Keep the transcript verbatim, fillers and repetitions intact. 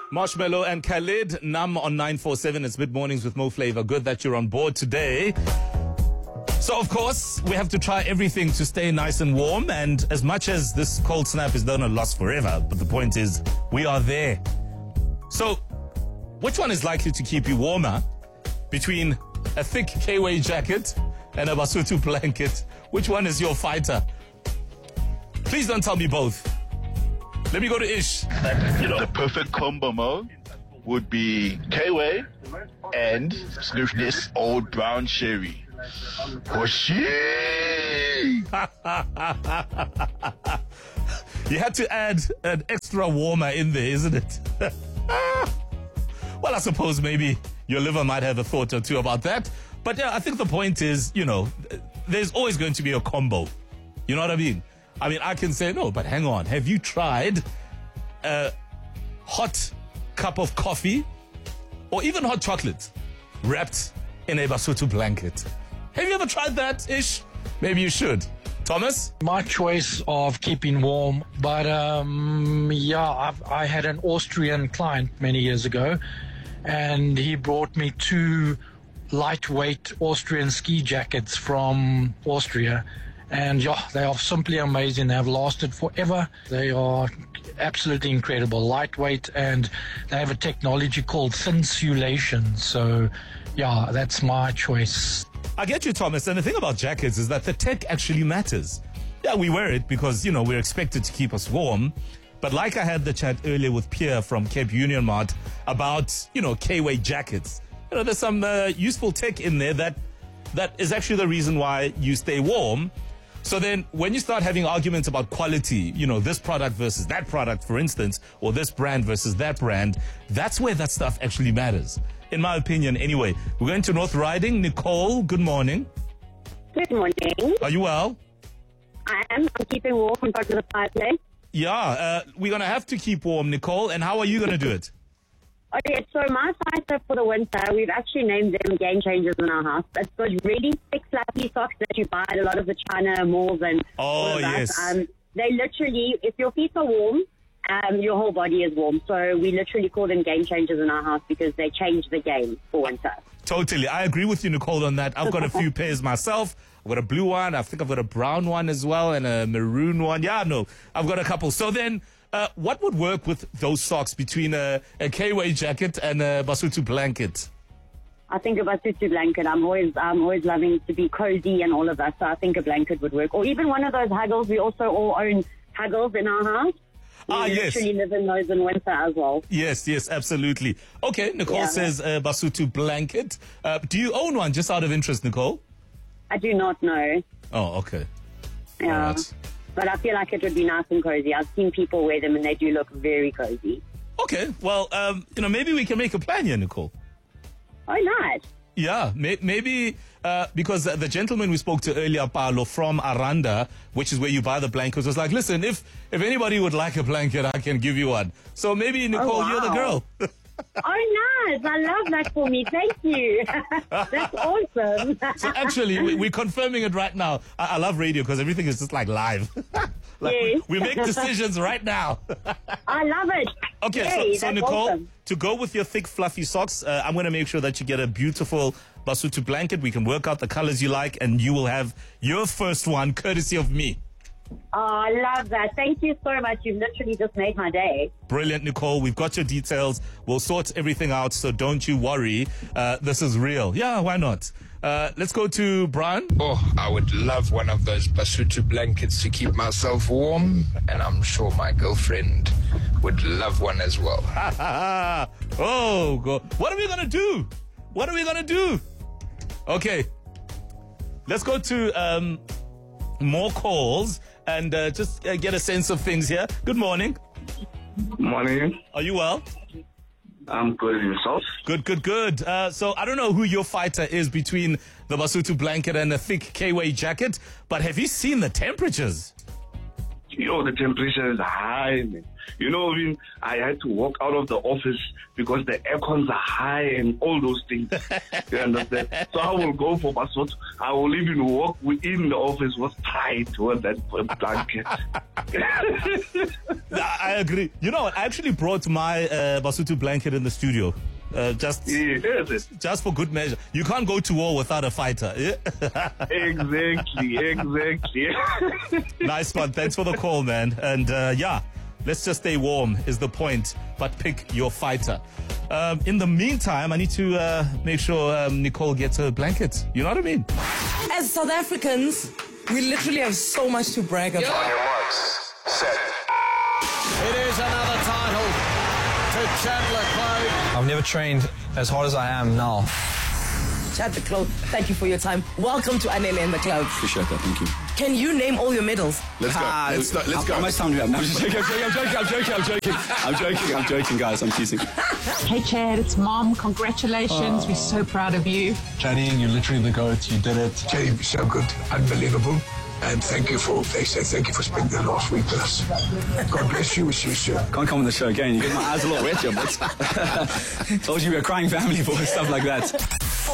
Marshmallow and Khalid, Num on nine four seven. It's Mid Mornings with Mo Flavor. Good that you're on board today. So, of course, we have to try everything to stay nice and warm. And as much as this cold snap is going to last forever, but the point is, we are there. So, which one is likely to keep you warmer between a thick K-Way jacket and a Basotho blanket? Which one is your fighter? Please don't tell me both. Let me go to Ish. You know, the perfect combo mode would be K-Way and this old brown sherry. Hoshi! You had to add an extra warmer in there, isn't it? Well, I suppose maybe your liver might have a thought or two about that. But yeah, I think the point is, you know, there's always going to be a combo. You know what I mean? I mean, I can say, no, but hang on. Have you tried a hot cup of coffee or even hot chocolate wrapped in a Basotho blanket? Have you ever tried that, Ish? Maybe you should. Thomas? My choice of keeping warm, but um, yeah, I've, I had an Austrian client many years ago, and he brought me two lightweight Austrian ski jackets from Austria. And yeah, they are simply amazing. They have lasted forever. They are absolutely incredible, lightweight, and they have a technology called thinsulation. So yeah, that's my choice. I get you, Thomas. And the thing about jackets is that the tech actually matters. Yeah, we wear it because, you know, we're expected to keep us warm. But like I had the chat earlier with Pierre from Cape Union Mart about, you know, K-Way jackets. You know, there's some uh, useful tech in there that that is actually the reason why you stay warm. So then when you start having arguments about quality, you know, this product versus that product, for instance, or this brand versus that brand, that's where that stuff actually matters. In my opinion, anyway. We're going to North Riding. Nicole, good morning. Good morning. Are you well? I am. I'm keeping warm in front of the fireplace. Yeah, uh, we're going to have to keep warm, Nicole. And how are you going to do it? Okay, so my fighter for the winter, we've actually named them Game Changers in our house. It's those really thick, fluffy socks that you buy at a lot of the China malls and oh, all of that. Yes. Um, they literally, if your feet are warm, um, your whole body is warm. So we literally call them Game Changers in our house because they change the game for winter. Totally. I agree with you, Nicole, on that. I've got a few pairs myself. I've got a blue one. I think I've got a brown one as well and a maroon one. Yeah, no, I've got a couple. So then, uh, what would work with those socks between a, a K-Way jacket and a Basotho blanket? I think a Basotho blanket. I'm always, I'm always loving to be cozy and all of that. So I think a blanket would work. Or even one of those Huggles. We also all own Huggles in our house. We ah, yes. literally live in those in winter as well. Yes, yes, absolutely. Okay, Nicole Yeah. says uh, Basotho blanket. Uh, do you own one, just out of interest, Nicole? I do not know. Oh, okay. Yeah. Right. But I feel like it would be nice and cozy. I've seen people wear them and they do look very cozy. Okay, well, um, you know, maybe we can make a plan here, Nicole. Oh, nice. Yeah, may- maybe uh, because the gentleman we spoke to earlier, Paolo, from Aranda, which is where you buy the blankets, was like, listen, if if anybody would like a blanket, I can give you one. So maybe, Nicole, Oh, wow. you're the girl. Oh, nice. I love that for me. Thank you. That's awesome. So actually, we, we're confirming it right now. I, I love radio because everything is just like live. Like Yes. we, we make decisions right now. I love it. Okay, Yay, so, so that's Nicole, awesome. to go with your thick, fluffy socks, uh, I'm going to make sure that you get a beautiful Basotho blanket. We can work out the colors you like, and you will have your first one, courtesy of me. Oh, I love that. Thank you so much. You've literally just made my day. Brilliant, Nicole. We've got your details. We'll sort everything out, so don't you worry. Uh, this is real. Yeah, why not? Uh, let's go to Brian. Oh, I would love one of those Basotho blankets to keep myself warm, and I'm sure my girlfriend would love one as well. Oh, go. What are we going to do? What are we going to do? Okay. Let's go to um, more calls and uh, just uh, get a sense of things here. Good morning. Morning. Are you well? I'm good. Yourself? Good, good, good. Uh, so I don't know who your fighter is between the Basotho blanket and the thick K-Way jacket, but have you seen the temperatures? Yo, the temperature is high, man. You know, I mean, I had to walk out of the office because the aircons are high and all those things. You understand? So I will go for Basotho. I will even walk within the office with pride toward that blanket. I agree. You know what? I actually brought my uh, Basotho blanket in the studio. Uh, just, yes. just for good measure. You can't go to war without a fighter. Exactly, exactly. Nice one. Thanks for the call, man. And uh, yeah, let's just stay warm is the point, but pick your fighter. Um, in the meantime, I need to uh, make sure um, Nicole gets her blanket. You know what I mean? As South Africans, we literally have so much to brag about. On your marks, set. It is another title to Chandler Claude. I've never trained as hard as I am now. Chandler Claude, thank you for your time. Welcome to Anele and the Clouds. Appreciate that, thank you. Can you name all your medals? Let's go. Ah, let's, let's, let's go. How much time do we have? No, I'm just joking, I'm joking, I'm joking, I'm joking, I'm joking. I'm joking, I'm joking, guys, I'm teasing. Hey, Chad, it's Mom. Congratulations. Oh. We're so proud of you. Chaddy, you're literally the GOAT. You did it. Chaddy, you're so good. Unbelievable. And thank you for, they say thank you for spending the last week with us. God bless you. We'll see you soon. Can't come on the show again. You get my eyes a lot wet, but told you we're a crying family for stuff like that.